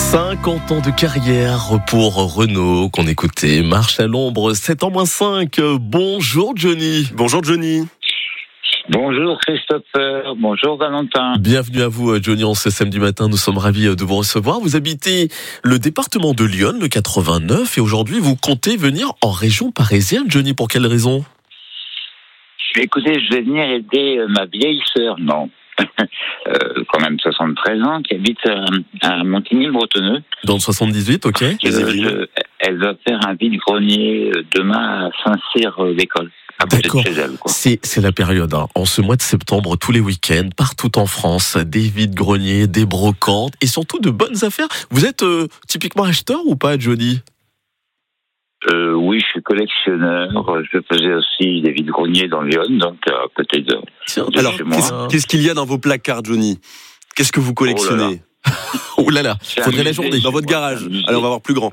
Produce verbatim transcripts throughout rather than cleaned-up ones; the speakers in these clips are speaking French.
cinquante ans de carrière pour Renault qu'on écoutait. Marche à l'ombre, sept ans moins cinq. Bonjour Johnny. Bonjour Johnny. Bonjour Christopher, bonjour Valentin. Bienvenue à vous Johnny, en ce samedi matin, nous sommes ravis de vous recevoir. Vous habitez le département de Lyon, le quatre-vingt-neuf, et aujourd'hui vous comptez venir en région parisienne. Johnny, pour quelle raison ? Écoutez, je vais venir aider ma vieille sœur, non, euh, quand même soixante-treize ans, qui habite à, à Montigny-le-Bretonneux. Dans le soixante-dix-huit, ok. Euh, je, elle va faire un vide-grenier demain à Saint-Cyr-l'École. D'accord, c'est, c'est la période. Hein. En ce mois de septembre, tous les week-ends, partout en France, des vides-greniers, des brocantes et surtout de bonnes affaires. Vous êtes euh, typiquement acheteur ou pas, Johnny ? euh, Oui, je suis collectionneur. Je faisais aussi des vides-greniers dans Lyon, donc à côté de, Tiens, de alors, chez moi. Qu'est-ce, qu'est-ce qu'il y a dans vos placards, Johnny ? Qu'est-ce que vous collectionnez ? Oh là là, oh faudrait la journée. Dans votre garage. Allez, on va voir plus grand.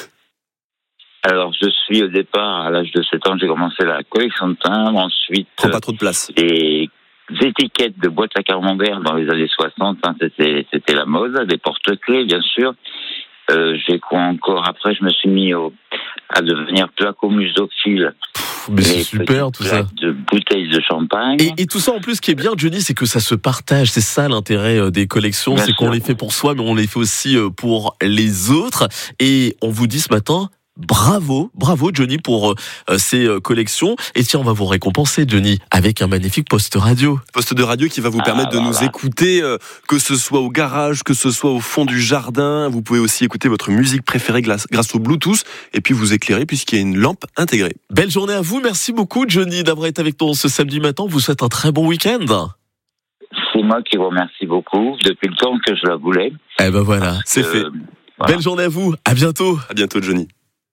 Alors, je suis au départ, à l'âge de sept ans, j'ai commencé la collection de timbres. Ensuite, prends pas trop de place. Les étiquettes de boîtes à camembert dans les années soixante, hein, c'était, c'était la mode. Des porte-clés, bien sûr. Euh, j'ai quoi encore ? Après, je me suis mis au, à devenir placomusophile. Mais c'est super tout ça. De bouteilles de champagne. Et, et tout ça en plus, ce qui est bien, Johnny, c'est que ça se partage. C'est ça l'intérêt des collections, bien c'est sûr. Qu'on les fait pour soi, mais on les fait aussi pour les autres. Et on vous dit ce matin, bravo, bravo Johnny pour euh, ces euh, collections. Et tiens, on va vous récompenser, Johnny, avec un magnifique poste radio. Poste de radio qui va vous ah, permettre voilà. de nous écouter, euh, que ce soit au garage, que ce soit au fond du jardin. Vous pouvez aussi écouter votre musique préférée grâce, grâce au Bluetooth et puis vous éclairer puisqu'il y a une lampe intégrée. Belle journée à vous. Merci beaucoup, Johnny, d'avoir été avec nous ce samedi matin. On vous souhaite un très bon week-end. C'est moi qui vous remercie beaucoup depuis le temps que je la voulais. Eh ben voilà, c'est euh, fait. Voilà. Belle journée à vous. À bientôt. À bientôt, Johnny.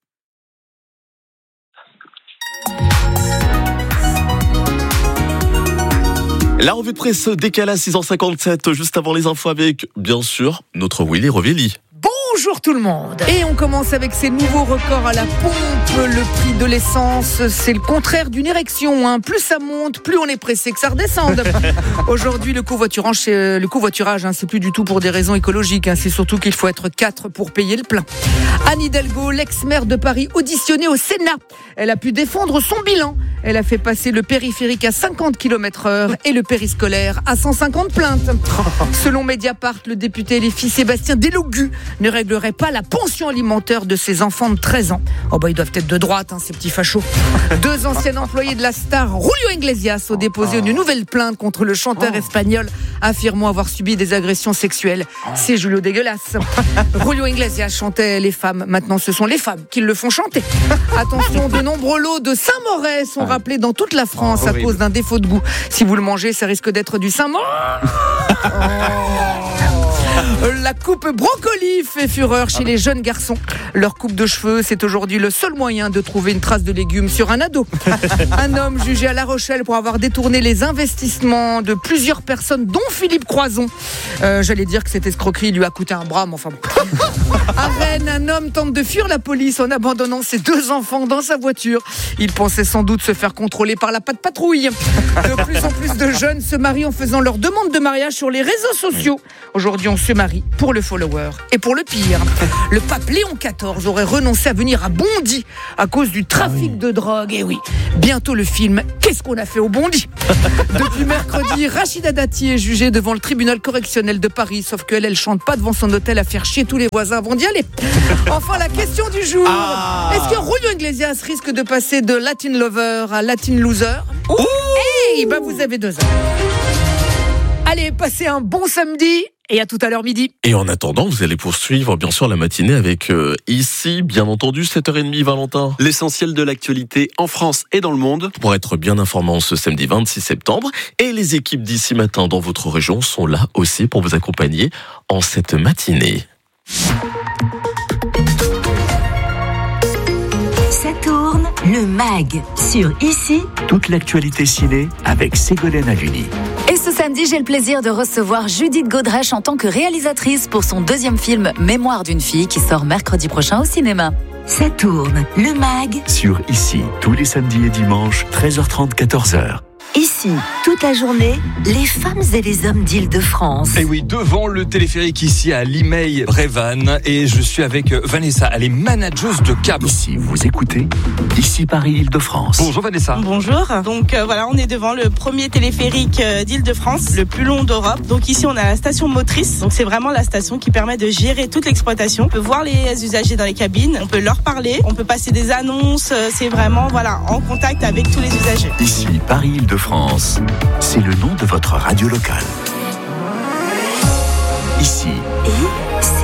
La revue de presse décale à six heures cinquante-sept, juste avant les infos avec, bien sûr, notre Willy Rovelli. Bonjour tout le monde. Et on commence avec ces nouveaux records à la pompe. Le prix de l'essence, c'est le contraire d'une érection. Hein. Plus ça monte, plus on est pressé que ça redescende. Aujourd'hui, le covoiturage, c'est, le covoiturage hein, c'est plus du tout pour des raisons écologiques. Hein. C'est surtout qu'il faut être quatre pour payer le plein. Anne Hidalgo, l'ex-maire de Paris, auditionnée au Sénat. Elle a pu défendre son bilan. Elle a fait passer le périphérique à cinquante kilomètres heure et le périscolaire à cent cinquante plaintes. Selon Mediapart, le député L F I Sébastien Delogu ne réglerait pas la pension alimentaire de ses enfants de treize ans. Oh bah ils doivent être de droite, hein, ces petits fachos. Deux anciens employés de la star Julio Iglesias ont déposé une nouvelle plainte contre le chanteur espagnol, affirmant avoir subi des agressions sexuelles. C'est Julio dégueulasse. Julio Iglesias chantait les femmes. Maintenant, ce sont les femmes qui le font chanter. Attention, de nombreux lots de Saint-Morez sont rappelés dans toute la France à cause d'un défaut de goût. Si vous le mangez, ça risque d'être du Saint-Morez. La coupe brocoli fait fureur chez les jeunes garçons. Leur coupe de cheveux, c'est aujourd'hui le seul moyen de trouver une trace de légumes sur un ado. Un homme jugé à La Rochelle pour avoir détourné les investissements de plusieurs personnes, dont Philippe Croison. Euh, j'allais dire que cette escroquerie lui a coûté un bras, mais enfin bon. À Rennes, un homme tente de fuir la police en abandonnant ses deux enfants dans sa voiture. Il pensait sans doute se faire contrôler par la patte patrouille. De plus en plus de jeunes se marient en faisant leur demande de mariage sur les réseaux sociaux. Aujourd'hui, on se marie pour le follower et pour le pire. Le pape Léon quatorze aurait renoncé à venir à Bondy à cause du trafic de drogue. Et oui, bientôt le film « Qu'est-ce qu'on a fait au Bondy ?» Depuis mercredi, Rachida Dati est jugée devant le tribunal correctionnel de Paris. Sauf qu'elle, elle chante pas devant son hôtel à faire chier tous les voisins avant d'y aller. Enfin, la question du jour. Ah. Est-ce que Julio Iglesias risque de passer de Latin Lover à Latin Loser ? Hey, ben vous avez deux heures. Allez, passez un bon samedi. Et à tout à l'heure midi. Et en attendant, vous allez poursuivre bien sûr la matinée avec euh, ici, bien entendu, sept heures trente, Valentin. L'essentiel de l'actualité en France et dans le monde. Pour être bien informant ce samedi vingt-six septembre. Et les équipes d'ici matin dans votre région sont là aussi pour vous accompagner en cette matinée. Ça tourne, le mag. Sur Ici, toute l'actualité ciné avec Ségolène Haluni. Et ce samedi, j'ai le plaisir de recevoir Judith Godrèche en tant que réalisatrice pour son deuxième film Mémoire d'une fille qui sort mercredi prochain au cinéma. Ça tourne, le mag. Sur Ici, tous les samedis et dimanches, treize heures trente, quatorze heures. Ici. Ici, toute la journée, les femmes et les hommes d'Île-de-France. Et oui, devant le téléphérique ici à Limeil-Brévannes, et je suis avec Vanessa, elle est manageuse de câble. Ici, vous écoutez Ici Paris Île-de-France. Bonjour Vanessa. Bonjour. Donc euh, voilà, on est devant le premier téléphérique euh, d'Île-de-France, le plus long d'Europe. Donc ici, on a la station motrice. Donc c'est vraiment la station qui permet de gérer toute l'exploitation. On peut voir les usagers dans les cabines, on peut leur parler, on peut passer des annonces. Euh, c'est vraiment voilà en contact avec tous les usagers. Ici Paris Île-de-France, c'est le nom de votre radio locale. Ici, I C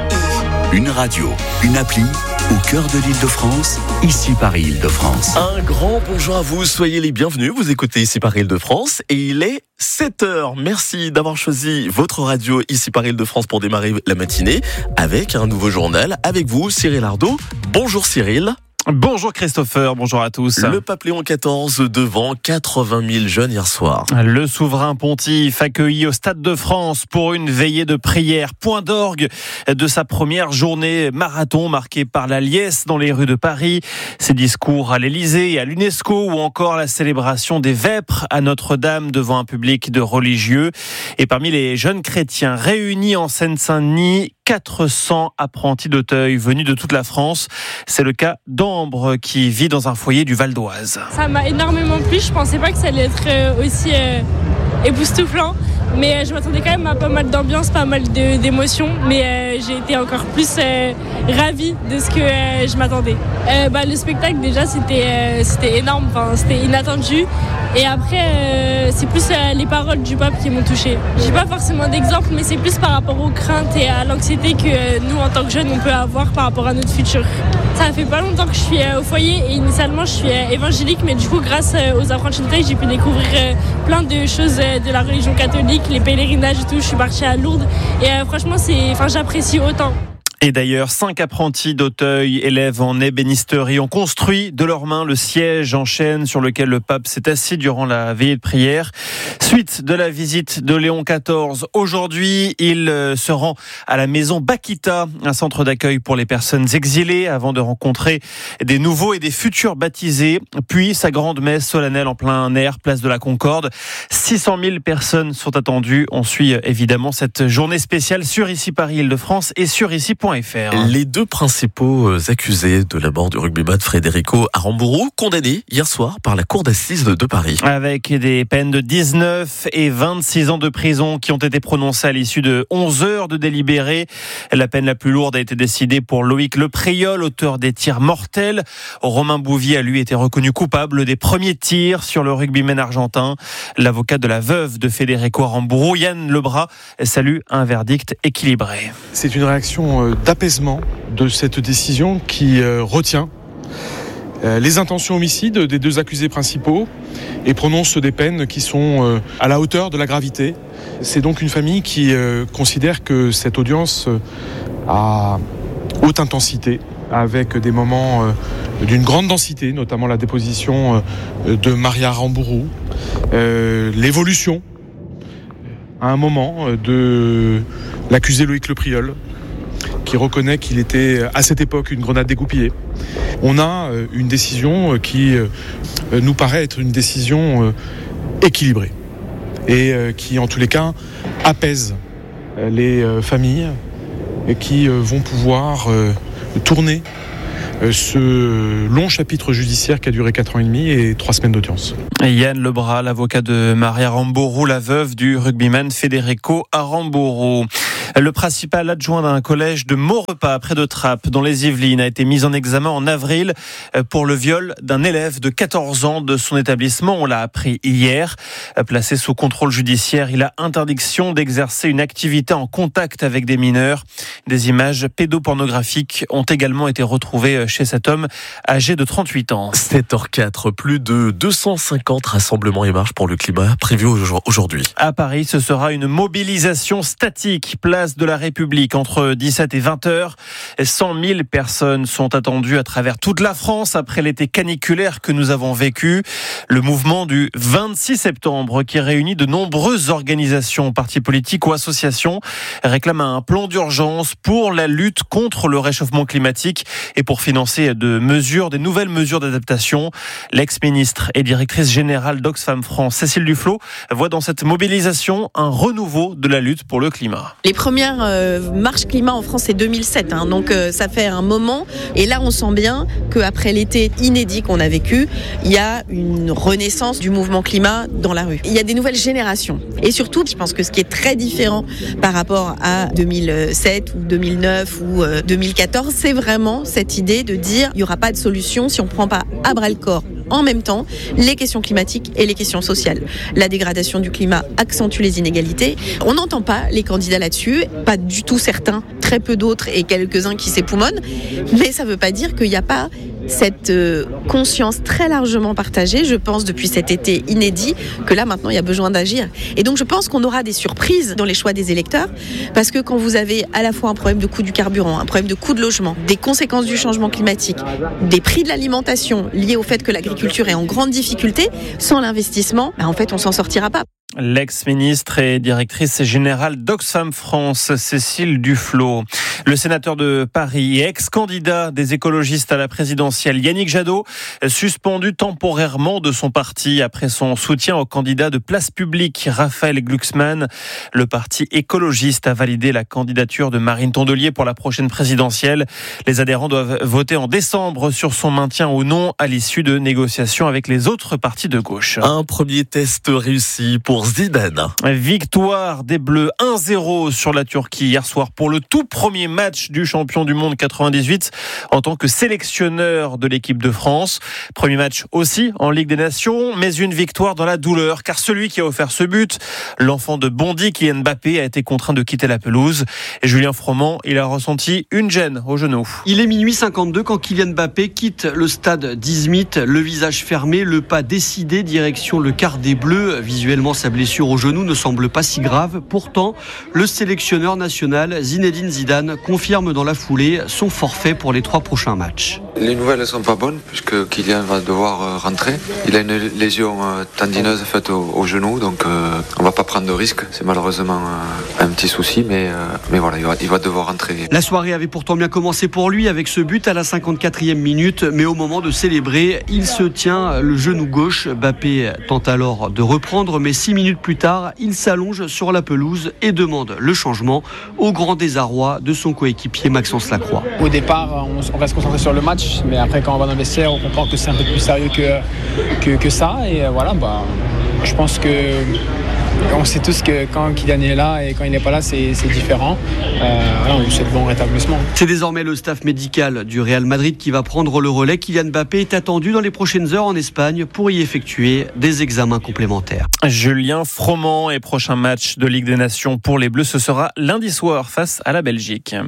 I. Une radio, une appli au cœur de l'Île-de-France, Ici Paris Île-de-France. Un grand bonjour à vous, soyez les bienvenus, vous écoutez Ici Paris Île-de-France et il est sept heures. Merci d'avoir choisi votre radio Ici Paris Île-de-France pour démarrer la matinée avec un nouveau journal. Avec vous, Cyril Ardo. Bonjour Cyril. Bonjour Christopher, bonjour à tous. Le pape Léon quatorze devant quatre-vingt mille jeunes hier soir. Le souverain pontife accueilli au Stade de France pour une veillée de prière. Point d'orgue de sa première journée marathon marquée par la liesse dans les rues de Paris. Ses discours à l'Élysée et à l'UNESCO ou encore la célébration des vêpres à Notre-Dame devant un public de religieux. Et parmi les jeunes chrétiens réunis en Seine-Saint-Denis, quatre cents apprentis d'Auteuil venus de toute la France. C'est le cas d'Ambre qui vit dans un foyer du Val d'Oise. Ça m'a énormément plu, je pensais pas que ça allait être aussi euh, époustouflant, mais euh, je m'attendais quand même à pas mal d'ambiance, pas mal de, d'émotions, mais euh, j'ai été encore plus euh, ravie de ce que euh, je m'attendais. Euh, bah, le spectacle déjà c'était, euh, c'était énorme, enfin, c'était inattendu, et après euh, c'est plus euh, les paroles du pape qui m'ont touchée. J'ai pas forcément d'exemple, mais c'est plus par rapport aux craintes et à l'anxiété que euh, nous en tant que jeunes on peut avoir par rapport à notre futur. Ça fait pas longtemps que je suis euh, au foyer et initialement je suis euh, évangélique, mais du coup grâce euh, aux apprentis d'Auteuil j'ai pu découvrir euh, plein de choses euh, de la religion catholique, les pèlerinages et tout. Je suis partie à Lourdes et euh, franchement c'est, enfin j'apprécie autant. Et d'ailleurs, cinq apprentis d'Auteuil, élèves en ébénisterie, ont construit de leurs mains le siège en chêne sur lequel le pape s'est assis durant la veillée de prière. Suite de la visite de Léon quatorze. Aujourd'hui, il se rend à la maison Bakita, un centre d'accueil pour les personnes exilées, avant de rencontrer des nouveaux et des futurs baptisés. Puis sa grande messe solennelle en plein air, place de la Concorde. six cent mille personnes sont attendues. On suit évidemment cette journée spéciale sur Ici Paris Île-de-France et sur ici point f r. Les deux principaux accusés de la mort du rugbyman Federico Aramburu, condamnés hier soir par la cour d'assises de Paris. Avec des peines de dix-neuf et vingt-six ans de prison qui ont été prononcées à l'issue de onze heures de délibéré. La peine la plus lourde a été décidée pour Loïc Lepriol, auteur des tirs mortels. Romain Bouvier a lui été reconnu coupable des premiers tirs sur le rugbyman argentin. L'avocat de la veuve de Federico Aramburu, Yann Lebras, salue un verdict équilibré. C'est une réaction d'apaisement de cette décision qui euh, retient euh, les intentions homicides des deux accusés principaux et prononce des peines qui sont euh, à la hauteur de la gravité. C'est donc une famille qui euh, considère que cette audience euh, a haute intensité, avec des moments euh, d'une grande densité, notamment la déposition euh, de Maria Aramburu, euh, l'évolution à un moment euh, de l'accusé Loïc Lepriol, qui reconnaît qu'il était à cette époque une grenade dégoupillée. On a une décision qui nous paraît être une décision équilibrée et qui, en tous les cas, apaise les familles et qui vont pouvoir tourner ce long chapitre judiciaire qui a duré quatre ans et demi et trois semaines d'audience. Et Yann Lebras, l'avocat de Maria Aramburu, la veuve du rugbyman Federico Aramburu. Le principal adjoint d'un collège de Maurepas, près de Trappes, dans les Yvelines, a été mis en examen en avril pour le viol d'un élève de quatorze ans de son établissement. On l'a appris hier. Placé sous contrôle judiciaire, il a interdiction d'exercer une activité en contact avec des mineurs. Des images pédopornographiques ont également été retrouvées chez cet homme âgé de trente-huit ans. sept heures quatre, plus de deux cent cinquante rassemblements et marches pour le climat prévus aujourd'hui. À Paris, ce sera une mobilisation statique, place place de la République entre dix-sept et vingt heures. cent mille personnes sont attendues à travers toute la France après l'été caniculaire que nous avons vécu. Le mouvement du vingt-six septembre qui réunit de nombreuses organisations, partis politiques ou associations réclame un plan d'urgence pour la lutte contre le réchauffement climatique et pour financer de mesures, des nouvelles mesures d'adaptation. L'ex-ministre et directrice générale d'Oxfam France, Cécile Duflot, voit dans cette mobilisation un renouveau de la lutte pour le climat. Les premières euh, marches climat en France, c'est deux mille sept, hein, donc euh, ça fait un moment. Et là, on sent bien qu'après l'été inédit qu'on a vécu, il y a une renaissance du mouvement climat dans la rue. Il y a des nouvelles générations. Et surtout, je pense que ce qui est très différent par rapport à deux mille sept ou deux mille neuf ou euh, deux mille quatorze, c'est vraiment cette idée de dire il n'y aura pas de solution si on ne prend pas à bras le corps en même temps les questions climatiques et les questions sociales. La dégradation du climat accentue les inégalités. On n'entend pas les candidats là-dessus, pas du tout certains, très peu d'autres et quelques-uns qui s'époumonnent, mais ça ne veut pas dire qu'il n'y a pas cette conscience très largement partagée, je pense depuis cet été inédit, que là maintenant il y a besoin d'agir. Et donc je pense qu'on aura des surprises dans les choix des électeurs, parce que quand vous avez à la fois un problème de coût du carburant, un problème de coût de logement, des conséquences du changement climatique, des prix de l'alimentation liés au fait que l'agriculture est en grande difficulté, sans l'investissement, ben en fait on s'en sortira pas. L'ex-ministre et directrice générale d'Oxfam France, Cécile Duflot. Le sénateur de Paris et ex-candidat des écologistes à la présidentielle, Yannick Jadot, suspendu temporairement de son parti après son soutien au candidat de Place Publique, Raphaël Glucksmann. Le parti écologiste a validé la candidature de Marine Tondelier pour la prochaine présidentielle. Les adhérents doivent voter en décembre sur son maintien ou non à l'issue de négociations avec les autres partis de gauche. Un premier test réussi pour Zidane. Victoire des Bleus un zéro sur la Turquie hier soir pour le tout premier match du champion du monde quatre-vingt-dix-huit en tant que sélectionneur de l'équipe de France. Premier match aussi en Ligue des Nations, mais une victoire dans la douleur car celui qui a offert ce but, l'enfant de Bondy, Kylian Mbappé, a été contraint de quitter la pelouse. Et Julien Froment, il a ressenti une gêne au genou. Il est minuit cinquante-deux quand Kylian Mbappé quitte le stade d'Izmit, le visage fermé, le pas décidé, direction le quart des Bleus. Visuellement, sa blessure au genou ne semble pas si grave. Pourtant, le sélectionneur national Zinedine Zidane confirme dans la foulée son forfait pour les trois prochains matchs. Les nouvelles ne sont pas bonnes puisque Kylian va devoir rentrer. Il a une lésion tendineuse faite au, au genou, donc euh, on ne va pas prendre de risque. C'est malheureusement euh, un petit souci, mais, euh, mais voilà, il va, il va devoir rentrer. La soirée avait pourtant bien commencé pour lui avec ce but à la cinquante-quatrième minute, mais au moment de célébrer, il se tient le genou gauche. Mbappé tente alors de reprendre, mais six minutes plus tard, il s'allonge sur la pelouse et demande le changement au grand désarroi de son coéquipier Maxence Lacroix. Au départ, on reste concentré sur le match, mais après quand on va dans le vestiaire, on comprend que c'est un peu plus sérieux que, que, que ça. Et voilà, bah, je pense que on sait tous que quand Kylian est là et quand il n'est pas là, c'est, c'est différent. Euh, voilà, on lui souhaite bon rétablissement. C'est désormais le staff médical du Real Madrid qui va prendre le relais. Kylian Mbappé est attendu dans les prochaines heures en Espagne pour y effectuer des examens complémentaires. Julien Froment et prochain match de Ligue des Nations pour les Bleus, ce sera lundi soir face à la Belgique.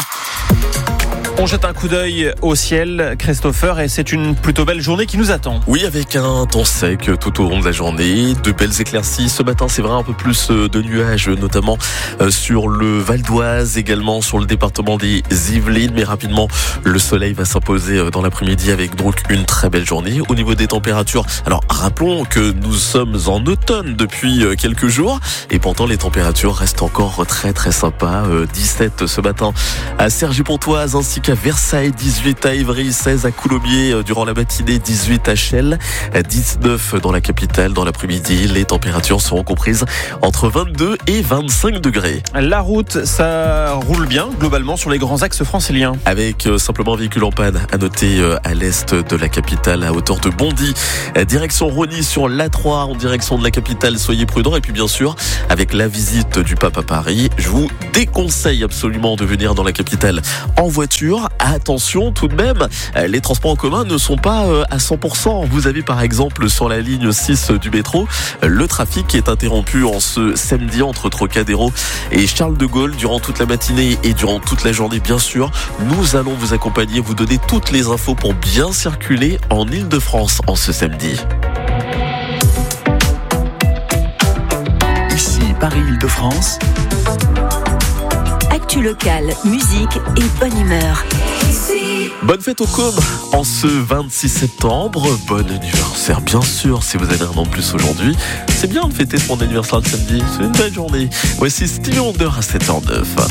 On jette un coup d'œil au ciel, Christopher, et c'est une plutôt belle journée qui nous attend. Oui, avec un temps sec tout au long de la journée, de belles éclaircies. Ce matin, c'est vrai, un peu plus de nuages, notamment sur le Val d'Oise, également sur le département des Yvelines. Mais rapidement, le soleil va s'imposer dans l'après-midi avec donc une très belle journée. Au niveau des températures, alors rappelons que nous sommes en automne depuis quelques jours, et pourtant les températures restent encore très très sympas. dix-sept ce matin à Cergy-Pontoise, ainsi qu'à Versailles, dix-huit à Évry, seize à Coulommiers durant la matinée, dix-huit à Chelles, dix-neuf dans la capitale. Dans l'après-midi, les températures seront comprises entre vingt-deux et vingt-cinq degrés. La route, ça roule bien globalement sur les grands axes franciliens. Avec euh, simplement un véhicule en panne à noter euh, à l'est de la capitale, à hauteur de Bondy, euh, direction Rosny sur l'A trois en direction de la capitale. Soyez prudents. Et puis bien sûr, avec la visite du pape à Paris, je vous déconseille absolument de venir dans la capitale en voiture. Attention tout de même, les transports en commun ne sont pas à cent pour cent. Vous avez par exemple sur la ligne six du métro, le trafic qui est interrompu en ce samedi entre Trocadéro et Charles de Gaulle durant toute la matinée et durant toute la journée. Bien sûr, nous allons vous accompagner, vous donner toutes les infos pour bien circuler en Île-de-France en ce samedi. Ici Paris-Île-de-France. Actu locale, musique et bonne humeur. Bonne fête au Com en ce vingt-six septembre. Bon anniversaire, bien sûr, si vous avez un an de plus aujourd'hui. C'est bien de fêter son anniversaire le samedi, c'est une belle journée. Voici Stevie Wonder à sept heures zéro neuf.